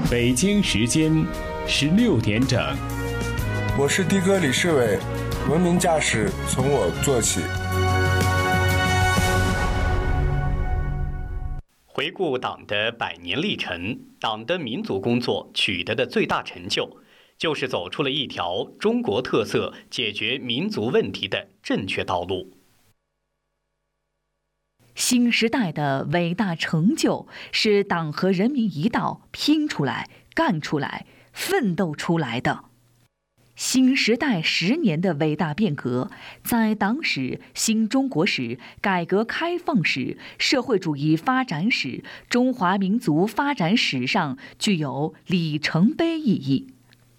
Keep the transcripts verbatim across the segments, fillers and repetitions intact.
北京时间十六点整。 我是的哥李世伟，文明驾驶从我做起。 回顾党的百年历程，党的民族工作取得的最大成就，就是走出了一条中国特色解决民族问题的正确道路。 新时代的伟大成就，是党和人民一道拼出来、干出来、奋斗出来的。新时代十年的伟大变革，在党史、新中国史、改革开放史、社会主义发展史、中华民族发展史上具有里程碑意义。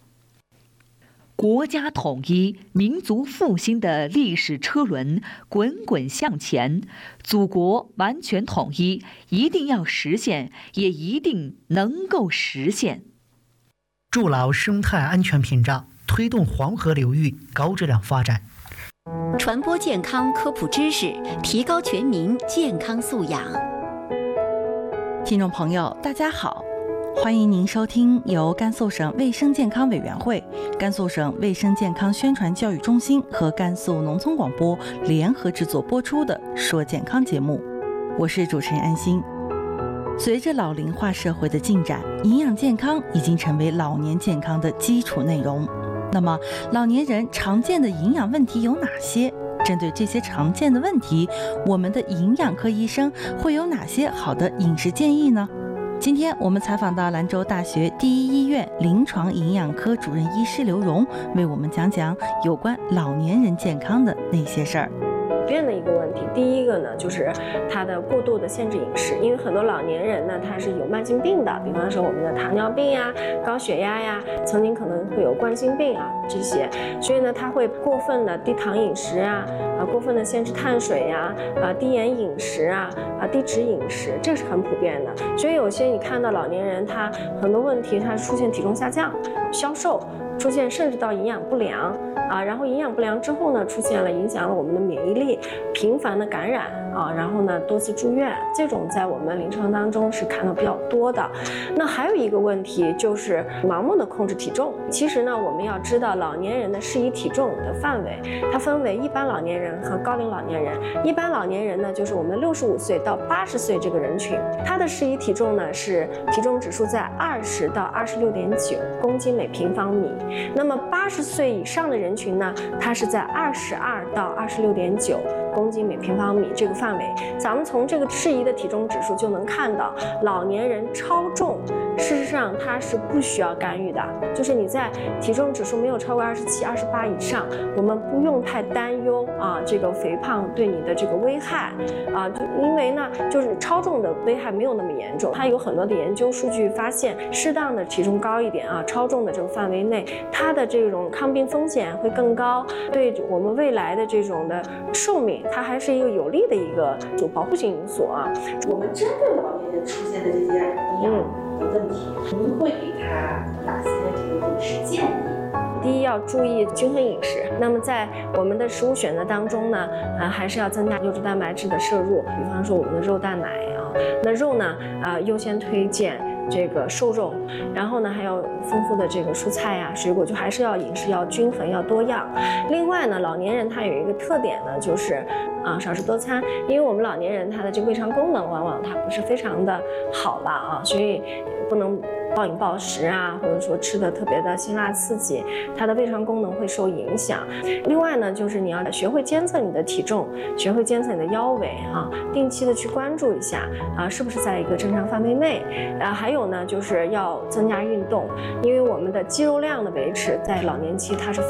国家统一、民族复兴的历史车轮滚滚向前，祖国完全统一一定要实现，也一定能够实现。 筑牢生态安全屏障，推动黄河流域高质量发展， 传播健康科普知识，提高全民健康素养。 听众朋友，大家好，欢迎您收听由甘肃省卫生健康委员会、甘肃省卫生健康宣传教育中心和甘肃农村广播联合制作播出的《说健康》节目，我是主持人安心。随着老龄化社会的进展，营养健康已经成为老年健康的基础内容。那么，老年人常见的营养问题有哪些？针对这些常见的问题，我们的营养科医生会有哪些好的饮食建议呢？今天我们采访到兰州大学第一医院临床营养科主任医师刘荣，为我们讲讲有关老年人健康的那些事儿。 变的一个问题，第一个呢，就是他的过度的限制饮食，因为很多老年人呢，他是有慢性病的，比方说我们的糖尿病呀、高血压呀，曾经可能会有冠心病啊这些，所以呢，他会过分的低糖饮食啊，啊过分的限制碳水呀，啊低盐饮食啊，啊低脂饮食，这是很普遍的。所以有些你看到老年人他很多问题，他出现体重下降、消瘦，出现甚至到营养不良。啊，然后营养不良之后呢，出现了影响了我们的免疫力，频繁的感染啊，然后呢多次住院，这种在我们临床当中是看到比较多的。那还有一个问题就是盲目的控制体重。其实呢，我们要知道老年人的适宜体重的范围，它分为一般老年人和高龄老年人。一般老年人呢，就是我们六十五岁到八十岁这个人群，它的适宜体重呢是体重指数在二十到二十六点九公斤每平方米。那么八十岁以上的人群群呢，它是在二十二到二十六点九公斤每平方米这个范围。咱们从这个适宜的体重指数就能看到，老年人超重，事实上它是不需要干预的。就是你在体重指数没有超过二十七、二十八以上，我们不用太担忧啊，这个肥胖对你的这个危害啊，就因为呢，就是超重的危害没有那么严重。它有很多的研究数据发现，适当的体重高一点啊，超重的这个范围内，它的这种抗病风险会更高，对我们未来的这种的寿命，它还是一个有利的一个主保护性因素啊。 我们针对老年人出现的这些营养的问题，您会给他哪些这个饮食建议？ 第一，要注意均衡饮食。那么在我们的食物选择当中呢，呃，还是要增加优质蛋白质的摄入，比方说我们的肉蛋奶啊。那肉呢，呃，优先推荐这个瘦肉，然后呢还有丰富的这个蔬菜呀、水果，就还是要饮食要均衡，要多样。另外呢，老年人他有一个特点呢，就是啊少食多餐，因为我们老年人他的这个胃肠功能往往他不是非常的好了啊，所以不能暴饮暴食啊，或者说吃的特别的辛辣刺激，它的胃肠功能会受影响。另外呢，就是你要学会监测你的体重，学会监测你的腰围啊，定期的去关注一下啊，是不是在一个正常范围内。啊，还有呢，就是要增加运动，因为我们的肌肉量的维持在老年期它是